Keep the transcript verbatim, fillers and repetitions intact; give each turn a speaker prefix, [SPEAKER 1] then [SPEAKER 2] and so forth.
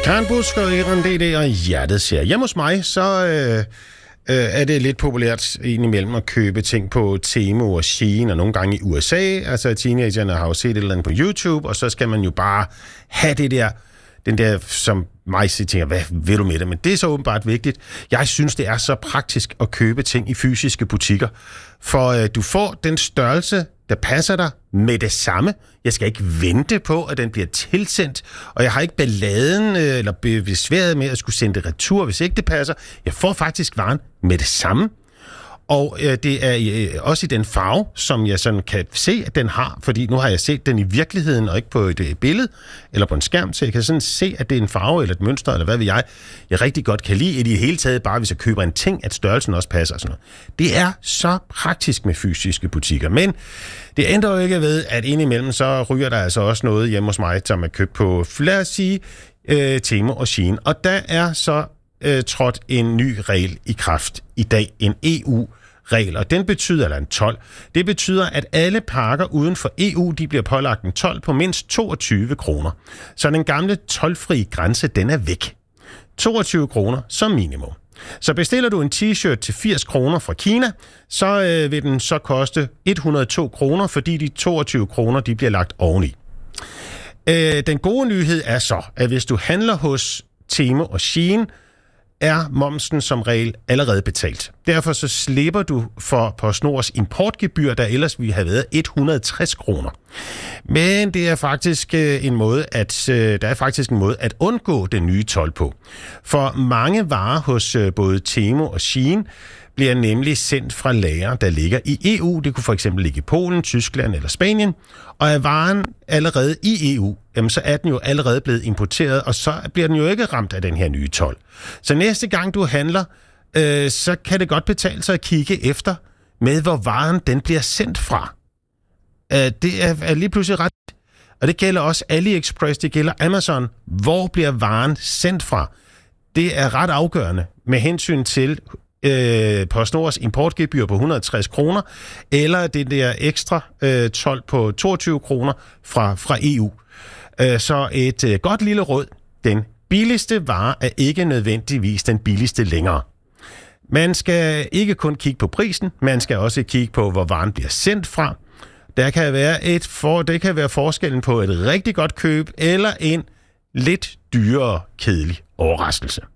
[SPEAKER 1] Karen Busk og Eran D D og Hjertet siger. Hjemme hos mig, så øh, øh, er det lidt populært indimellem at købe ting på Temu og Shein, og nogle gange i U S A. Altså, teenagerne har jo set et eller andet på YouTube, og så skal man jo bare have det der, den der, som mig siger, tænker, hvad vil du med det? Men det er så åbenbart vigtigt. Jeg synes, det er så praktisk at købe ting i fysiske butikker, for øh, du får den størrelse, der passer dig med det samme. Jeg skal ikke vente på, at den bliver tilsendt, og jeg har ikke balladen øh, eller besværet med at skulle sende det retur, hvis ikke det passer. Jeg får faktisk varen med det samme. Og øh, det er øh, også i den farve, som jeg sådan kan se, at den har, fordi nu har jeg set den i virkeligheden, og ikke på et øh, billede eller på en skærm, så jeg kan sådan se, at det er en farve eller et mønster, eller hvad ved jeg, jeg rigtig godt kan lide. I det hele taget, bare hvis jeg køber en ting, at størrelsen også passer. Sådan noget. Det er så praktisk med fysiske butikker, men det ændrer jo ikke ved, at indimellem så ryger der altså også noget hjemme hos mig, som er købt på, lad os sige, øh, Temu og Shein, og der er så øh, trådt en ny regel i kraft i dag, en E U-regel, og den betyder, eller en told, det betyder, at alle pakker uden for E U, de bliver pålagt en told på mindst toogtyve kroner. Så den gamle toldfri grænse, den er væk. toogtyve kroner som minimum. Så bestiller du en t-shirt til firs kroner fra Kina, så øh, vil den så koste et hundrede og to kroner, fordi de toogtyve kroner, de bliver lagt oveni. Øh, den gode nyhed er så, at hvis du handler hos Temu og Shein, er momsen som regel allerede betalt. Derfor så slipper du for PostNords importgebyr, der ellers ville have været et hundrede og tres kroner. Men det er faktisk en måde at der er faktisk en måde at undgå den nye told på. For mange varer hos både Temu og Shein bliver nemlig sendt fra lager, der ligger i E U. Det kunne for eksempel ligge i Polen, Tyskland eller Spanien. Og er varen allerede i E U, jamen så er den jo allerede blevet importeret, og så bliver den jo ikke ramt af den her nye told. Så næste gang du handler, øh, så kan det godt betale sig at kigge efter med, hvor varen den bliver sendt fra. Øh, det er, er lige pludselig ret. Og det gælder også AliExpress, det gælder Amazon. Hvor bliver varen sendt fra? Det er ret afgørende med hensyn til Øh, PostNords importgebyr på et hundrede og tres kroner, eller det der ekstra øh, told på toogtyve kroner fra, fra E U. Øh, så et øh, godt lille råd. Den billigste vare er ikke nødvendigvis den billigste længere. Man skal ikke kun kigge på prisen, man skal også kigge på, hvor varen bliver sendt fra. Der kan være et for, det kan være forskellen på et rigtig godt køb, eller en lidt dyrere, kedelig overraskelse.